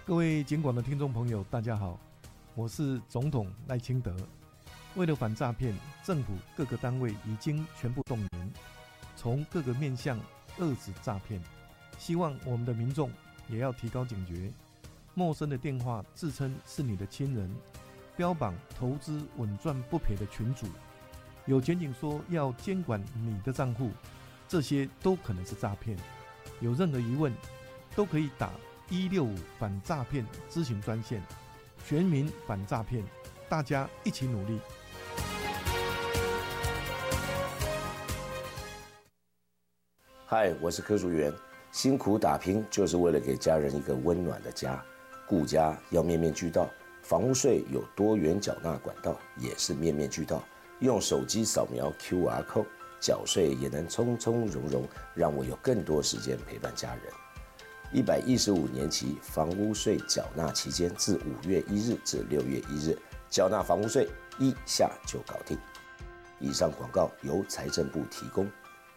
各位警广的听众朋友，大家好，我是总统赖清德。为了反诈骗，政府各个单位已经全部动员，从各个面向遏止诈骗。希望我们的民众也要提高警觉，陌生的电话自称是你的亲人，标榜投资稳赚不赔的群组，有检警说要监管你的账户，这些都可能是诈骗。有任何疑问，都可以打165反诈骗咨询专线，全民反诈骗，大家一起努力。 嗨，我是柯淑媛。辛苦打拼就是为了给家人一个温暖的家，顾家要面面俱到，房屋税有多元缴纳管道，也是面面俱到。用手机扫描 QR code， 缴税也能从从容容，让我有更多时间陪伴家人。115年期房屋税缴纳期间，自5月1日至6月1日，缴纳房屋税1下就搞定。以上广告由财政部提供。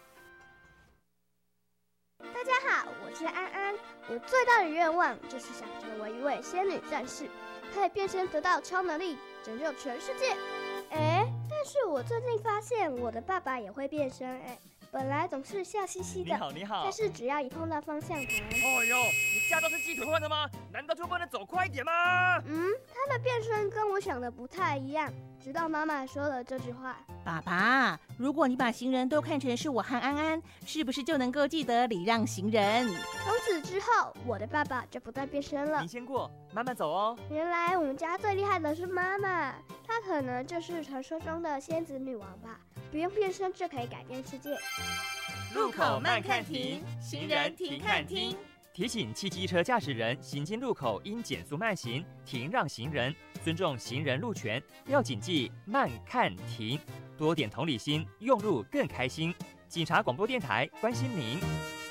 大家好，我是安安。我最大的愿望就是想成为一位仙女战士，可以变身得到超能力，拯救全世界。但是我最近发现我的爸爸也会变身。本来总是笑嘻嘻的， 你好， 但是只要一碰到方向盘， 哦哟，你驾照是鸡腿换的吗？难道就不能走快一点吗？ 他的变身跟我想的不太一样。直到妈妈说了这句话， 爸爸，如果你把行人都看成是我和安安，是不是就能够记得礼让行人？ 从此之后，我的爸爸就不再变身了。 你先过，慢慢走哦。 原来我们家最厉害的是妈妈，她可能就是传说中的仙子女王吧，不用变身就可以改变世界。 路口慢看停，行人停看听。提醒汽机车驾驶人行经路口应减速慢行，停让行人，尊重行人路权，要谨记慢看停，多点同理心，用路更开心。警察广播电台关心您。